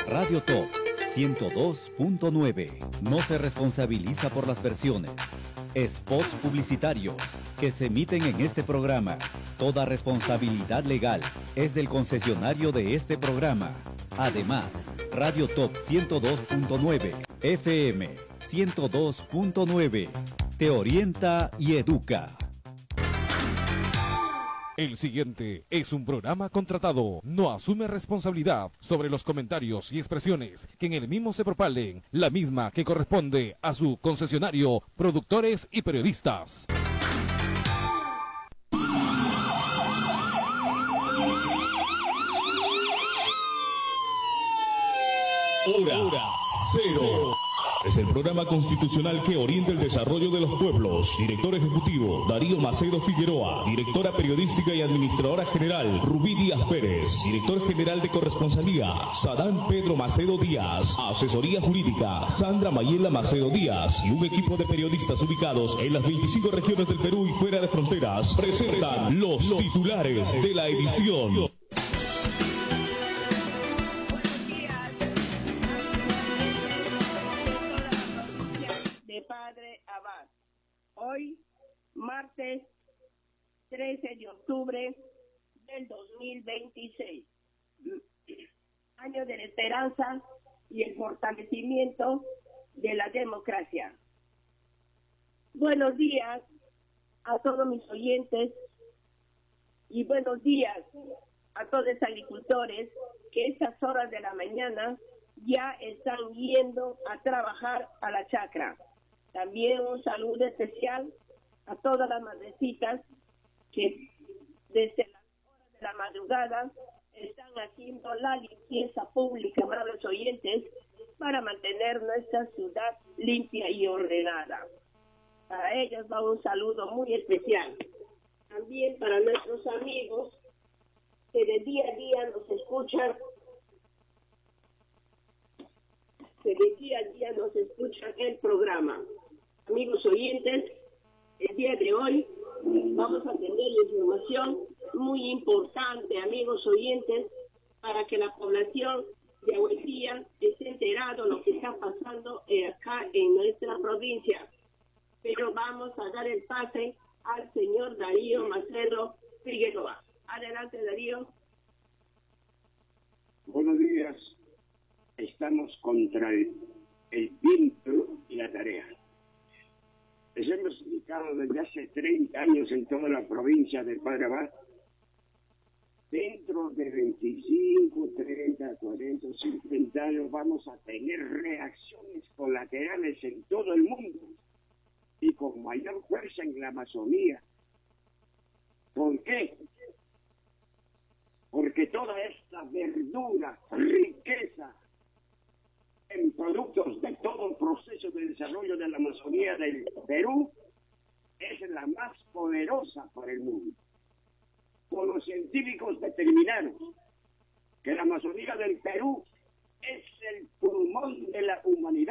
Radio Top 102.9 no se responsabiliza por las versiones, spots publicitarios que se emiten en este programa. Toda responsabilidad legal es del concesionario de este programa. Además, Radio Top 102.9 FM 102.9 te orienta y educa. El siguiente es un programa contratado. No asume responsabilidad sobre los comentarios y expresiones que en el mismo se propalen, la misma que corresponde a su concesionario, productores y periodistas. Hora Cero. Es el programa constitucional que orienta el desarrollo de los pueblos. Director ejecutivo, Darío Macedo Figueroa. Directora periodística y administradora general, Rubí Díaz Pérez. Director general de corresponsalía, Sadán Pedro Macedo Díaz. Asesoría jurídica, Sandra Mayela Macedo Díaz. Y un equipo de periodistas ubicados en las 25 regiones del Perú y fuera de fronteras presentan los titulares de la edición. Padre Abad. Hoy, martes 13 de octubre del 2026, año de la esperanza y el fortalecimiento de la democracia. Buenos días a todos mis oyentes y buenos días a todos los agricultores que estas horas de la mañana ya están yendo a trabajar a la chacra. También un saludo especial a todas las madrecitas que desde las horas de la madrugada están haciendo la limpieza pública, amables oyentes, para mantener nuestra ciudad limpia y ordenada. Para ellos va un saludo muy especial. También para nuestros amigos que de día a día nos escuchan, el programa. Amigos oyentes, el día de hoy vamos a tener información muy importante, amigos oyentes, para que la población de Ahuesía esté enterado de lo que está pasando acá en nuestra provincia. Pero vamos a dar el pase al señor Darío Macedo Figueroa. Adelante, Darío. Buenos días. Estamos contra el viento y la tarea. Les hemos indicado desde hace 30 años en toda la provincia de Padre Abad. Dentro de 25, 30, 40, 50 años vamos a tener reacciones colaterales en todo el mundo y con mayor fuerza en la Amazonía. ¿Por qué? Porque toda esta verdura, riqueza en productos de todo el proceso de desarrollo de la Amazonía del Perú es la más poderosa para el mundo. Con los científicos determinaron que la Amazonía del Perú es el pulmón de la humanidad.